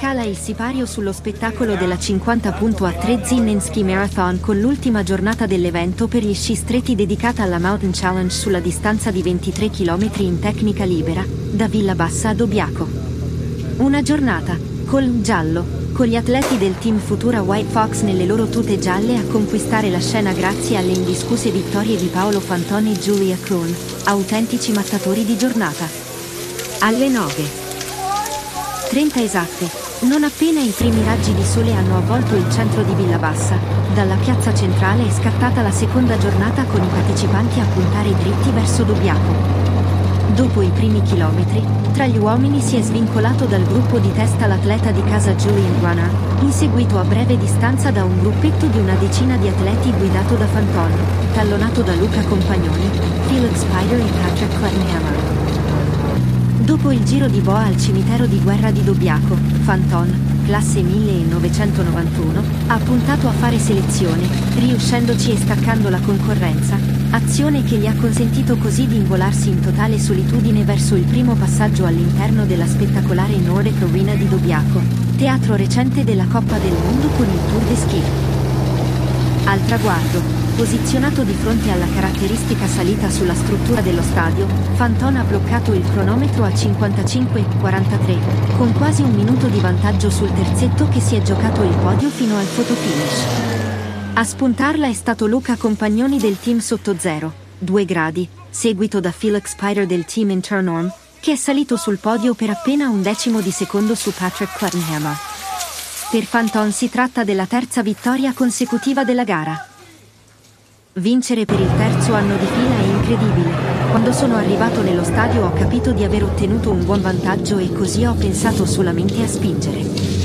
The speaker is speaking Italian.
cala il sipario sullo spettacolo della 50.3 Zinenski Marathon con l'ultima giornata dell'evento per gli sci stretti dedicata alla Mountain Challenge sulla distanza di 23 km in tecnica libera, da Villabassa a Dobbiaco. Una giornata, col giallo, con gli atleti del team Futura White Fox nelle loro tute gialle a conquistare la scena grazie alle indiscusse vittorie di Paolo Fantoni e Julia Krohn, autentici mattatori di giornata. Alle 9:30 esatte, non appena i primi raggi di sole hanno avvolto il centro di Villabassa, dalla piazza centrale è scattata la seconda giornata con i partecipanti a puntare dritti verso Dobbiaco. Dopo i primi chilometri, tra gli uomini si è svincolato dal gruppo di testa l'atleta di casa Julian Runner, inseguito a breve distanza da un gruppetto di una decina di atleti guidato da Fanton, tallonato da Luca Compagnoni, Felix Spider e Patrick Cluttenhammer. Dopo il giro di boa al cimitero di guerra di Dobbiaco, Fanton, classe 1991, ha puntato a fare selezione, riuscendoci e staccando la concorrenza, azione che gli ha consentito così di involarsi in totale solitudine verso il primo passaggio all'interno della spettacolare Nordic Arena di Dobbiaco, teatro recente della Coppa del Mondo con il Tour de Ski. Al traguardo, posizionato di fronte alla caratteristica salita sulla struttura dello stadio, Fanton ha bloccato il cronometro a 55:43, con quasi un minuto di vantaggio sul terzetto che si è giocato il podio fino al fotofinish. A spuntarla è stato Luca Compagnoni del team sotto 0,2 gradi, seguito da Felix Spider del team Internorm, che è salito sul podio per appena un decimo di secondo su Patrick Cluttenhammer. Per Fanton si tratta della terza vittoria consecutiva della gara. Vincere per il terzo anno di fila è incredibile. Quando sono arrivato nello stadio ho capito di aver ottenuto un buon vantaggio e così ho pensato solamente a spingere.